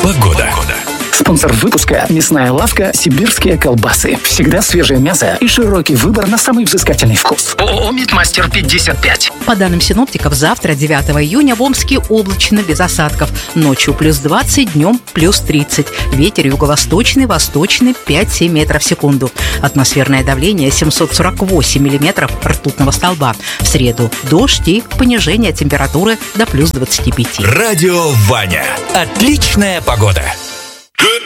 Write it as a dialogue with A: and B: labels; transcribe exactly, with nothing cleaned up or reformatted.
A: Погода.
B: Спонсор выпуска – мясная лавка «Сибирские колбасы». Всегда свежее мясо и широкий выбор на самый взыскательный вкус. ООО «Мидмастер пятьдесят пять».
C: По данным синоптиков, завтра, девятого июня, в Омске облачно, без осадков. Ночью плюс двадцать, днем плюс тридцать. Ветер юго-восточный, восточный пять-семь метров в секунду. Атмосферное давление семьсот сорок восемь миллиметров ртутного столба. В среду дождь и понижение температуры до плюс двадцати пяти.
A: Радио Ваня. Отличная погода.